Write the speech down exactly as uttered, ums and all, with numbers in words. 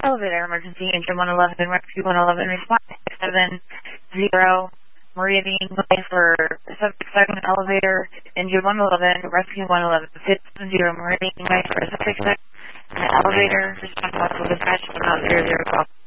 elevator emergency, engine one eleven, rescue one eleven, response six seven zero, Maria being way for subject segment elevator, engine one eleven, rescue one eleven, six seven zero, Maria being way for subject segment elevator, response possible dispatch, one zero zero twelve.